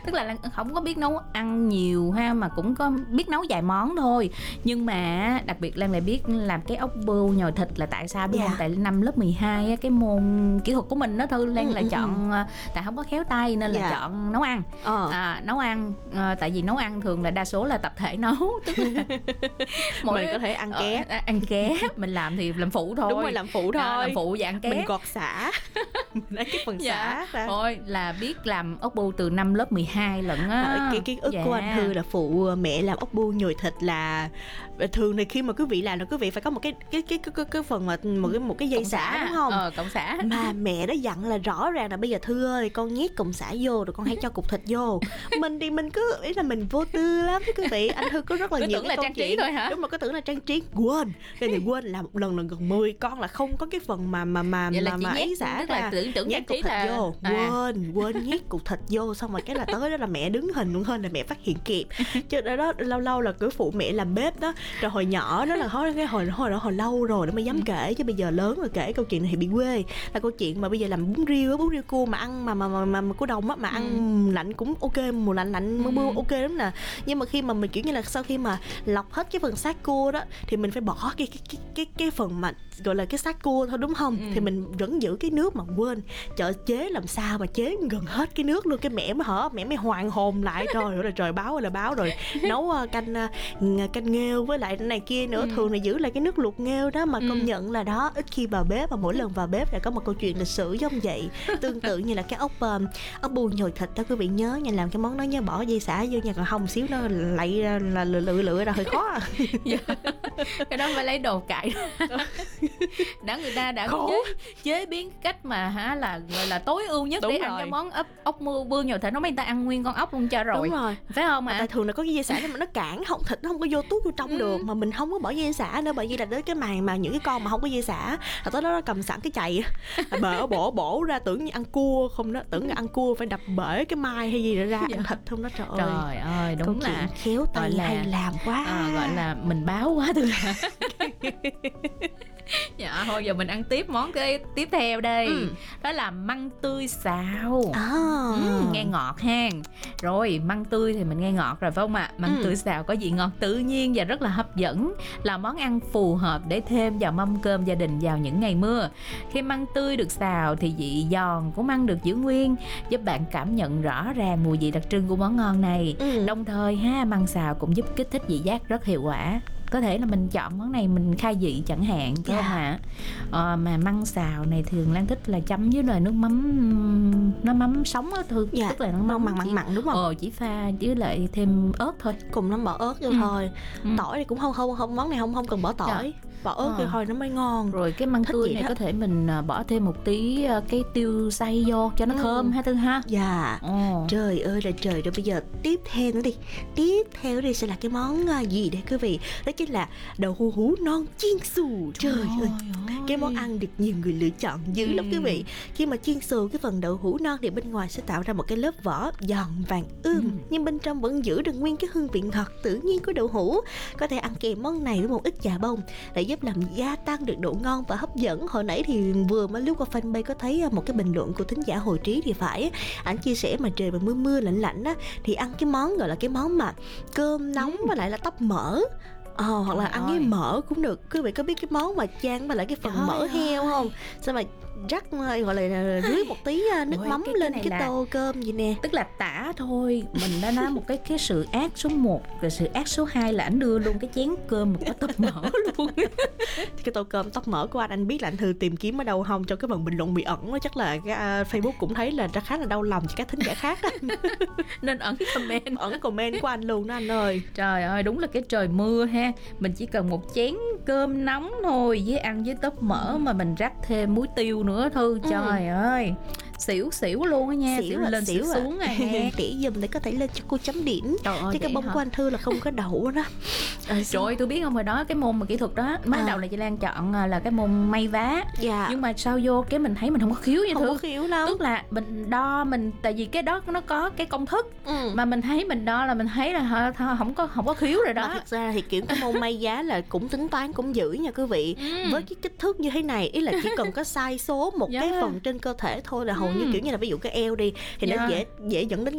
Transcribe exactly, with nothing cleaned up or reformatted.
Tức là Lan không có biết nấu ăn nhiều ha, mà cũng có biết nấu vài món thôi. Nhưng mà đặc biệt Lan lại biết làm cái ốc bươu nhồi thịt là tại sao biết Dạ. không? Tại năm lớp mười hai á, cái môn kỹ thuật của mình đó Thư, Lan Ừ, là ừ, chọn tại không có khéo tay nên là Dạ. chọn nấu ăn. Ờ. À, nấu ăn à, tại vì nấu ăn thường là đa số là tập thể nấu, tức là Mình có thể ăn ké. Ờ, ăn ké, mình làm thì làm phụ thôi. Đúng rồi, làm phụ thôi. À, làm phụ và ăn ké. Mình gọt sả. Mình lấy cái phần Dạ. sả ra. Thôi là biết làm ốc bươu từ năm lớp mười hai lận á. À, cái ký ức dạ. của anh Thư là phụ mẹ làm ốc bươu nhồi thịt là thường thì khi mà quý vị làm là quý vị phải có một cái cái cái cái, cái, cái phần mà một cái một cái dây xả đúng không? Ờ, cộng xả. Mà mẹ đã dặn là rõ ràng là bây giờ Thư ơi, con nhét cọng xả vô rồi con hãy cho cục thịt vô. Mình thì mình cứ ý là mình vô tư lắm quý vị. Anh Thư có rất là cứ nhiều tưởng cái là câu trang trí chuyện thôi hả? Đúng mà có tưởng là trang trí, quên. Cái này quên là một lần lần gần mười con là không có cái phần mà mà mà Vậy là mà, chỉ mà nhét, ấy xả tức là ra. tưởng tưởng Nhét trang cục trí thịt là vô, à. quên quên nhét cục thịt vô, xong rồi cái là tới đó là mẹ đứng hình luôn, hơn là mẹ phát hiện kịp. Chứ đó, đó lâu lâu là cứ phụ mẹ làm bếp đó. Rồi hồi nhỏ đó là hồi cái hồi hồi đó hồi lâu rồi nó mới dám kể, chứ bây giờ lớn rồi kể câu chuyện này thì bị quê. Là câu chuyện mà bây giờ làm bún riêu, bún riêu cua mà ăn mà mà mà, mà, mà cua đồng á, mà ăn ừ. lạnh cũng ok, mùa lạnh lạnh mưa mưa ok lắm nè. Nhưng mà khi mà mình kiểu như là sau khi mà lọc hết cái phần xác cua đó thì mình phải bỏ cái cái cái cái, cái phần mà gọi là cái xác cua thôi đúng không? Ừ. Thì mình vẫn giữ cái nước mà quên chợ chế làm sao mà chế gần hết cái nước luôn. Cái mẹ mới hở, mẹ mới hoàn hồn lại, trời ơi là trời báo là báo rồi. Nấu canh canh nghêu với lại này kia nữa. Ừ. Thường là giữ lại cái nước luộc nghêu đó mà. Ừ. Công nhận là đó, ít khi vào bếp, và mỗi lần vào bếp là có một câu chuyện lịch sử giống vậy. Tương tự như là cái ốc uh, ốc bươu nhồi thịt đó quý vị nhớ nha, làm cái món đó nhớ bỏ dây xả vô nha, còn không xíu nó lạy ra là lựa lựa lựa ra hơi khó. À. Cái đó phải lấy đồ cải. Đã người ta đã chế, chế biến cách mà hả là gọi là tối ưu nhất. Đúng để rồi. Ăn cái món ốc ốc mưa bươu nhồi thịt, nó mấy người ta ăn nguyên con ốc luôn cho rồi. Đúng rồi, phải không ạ? À? Tại thường là có cái dây xả nhưng mà nó cản không, thịt nó không có vô tuốt vô trong ừ. được, mà mình không có bỏ dây xả nữa, bởi vì là tới cái màn mà những cái con mà không có dây xả là tới đó nó cầm sẵn cái chày bở bổ bổ ra, tưởng như ăn cua không đó, tưởng là ăn cua phải đập bể cái mai hay gì ra, ra dạ. ăn thịt không đó. Trời ơi, trời ơi đúng câu là khéo tay là, hay làm quá. À, gọi là mình báo quá thôi. Dạ thôi giờ mình ăn tiếp món cái tiếp theo đây. Ừ. Đó là măng tươi xào. À. Ừ, nghe ngọt ha. Rồi măng tươi thì mình nghe ngọt rồi phải không ạ? Măng ừ. tươi xào có vị ngọt tự nhiên và rất là hấp dẫn, là món ăn phù hợp để thêm vào mâm cơm gia đình vào những ngày mưa. Khi măng tươi được xào thì vị giòn của măng được giữ nguyên, giúp bạn cảm nhận rõ ràng mùi vị đặc trưng của món ngon này. Ừ. Đồng thời ha, măng xào cũng giúp kích thích vị giác rất hiệu quả. Có thể là mình chọn món này mình khai vị chẳng hạn, phải yeah. không ạ? À, mà măng xào này thường Lan thích là chấm với nồi nước mắm, nó mắm sống á Thư, yeah. tức là nó mắm mặn mặn mặn đúng không? Ờ, chỉ pha với lại thêm ớt thôi, cùng nó bỏ ớt vô ừ. thôi. Ừ. Tỏi thì cũng không không không món này không không cần bỏ tỏi, yeah. bỏ ớt vô thôi nó mới ngon. Rồi cái măng tươi này đó. Có thể mình bỏ thêm một tí cái tiêu xay vô cho nó ừ. thơm ha Thư ha. Dạ. Yeah. Trời ơi là trời, rồi bây giờ tiếp theo nữa đi, tiếp theo đi sẽ là cái món gì đây quý vị? Đó chính là đậu hũ hũ non chiên xù. Trời, trời ơi, ơi, cái món ăn được nhiều người lựa chọn dữ ừ. lắm quý vị. Khi mà chiên xù cái phần đậu hũ non thì bên ngoài sẽ tạo ra một cái lớp vỏ giòn vàng ươm, ừ. nhưng bên trong vẫn giữ được nguyên cái hương vị ngọt tự nhiên của đậu hũ. Có thể ăn kèm món này với một ít chà bông để giúp làm gia tăng được độ ngon và hấp dẫn. Hồi nãy thì vừa mới lướt qua fanpage có thấy một cái bình luận của thính giả Hồi Trí thì phải, ảnh chia sẻ mà trời mà mưa mưa lạnh lạnh á thì ăn cái món gọi là cái món mà cơm nóng ừ. với lại là tóc mỡ. Ờ, hoặc là ăn với mỡ cũng được. Quý vị có biết cái món mà chan với lại cái phần Trời mỡ ơi. heo không? Sao mà rắc gọi là rưới một tí nước Ôi, mắm cái, lên cái, cái tô cơm vậy nè. Tức là tả thôi, mình đã nói một cái cái sự ác số một, rồi sự ác số hai là ảnh đưa luôn cái chén cơm một cái tóc mỡ luôn. Cái tô cơm tóc mỡ của anh anh biết là anh Thư tìm kiếm ở đâu không? Trong cái phần bình luận bị ẩn đó, chắc là cái uh, Facebook cũng thấy là khá là đau lòng cho các thính giả khác đó. Nên ẩn comment, ẩn comment của anh luôn đó anh ơi. Trời ơi, đúng là cái trời mưa ha, mình chỉ cần một chén cơm nóng thôi với ăn với tóc mỡ mà mình rắc thêm muối tiêu nữa Thư. Trời ừ. ơi, xỉu xỉu luôn á nha, xỉu, xỉu lên xỉu, xỉu xuống à. Tỉ dùm để có thể lên cho cô chấm điểm. Trời ơi, chứ cái bông hả? Của anh Thư là không có đậu đó. À, trời ơi, tôi biết không, hồi đó cái môn mà kỹ thuật đó mới à. đầu là chị Lan chọn là cái môn may vá. Dạ. Nhưng mà sau vô cái mình thấy mình không có khiếu như Không Thư. có khiếu đâu. Tức là mình đo mình, tại vì cái đó nó có cái công thức ừ. mà mình thấy mình đo là mình thấy là không có không có khiếu rồi đó. Mà thực ra thì kiểu cái môn may giá là cũng tính toán cũng dữ nha quý vị. Ừ. Với cái kích thước như thế này, ý là chỉ cần có sai số một yeah. cái phần trên cơ thể thôi là hầu ừ. như kiểu như là ví dụ cái eo đi thì yeah. nó dễ dễ dẫn đến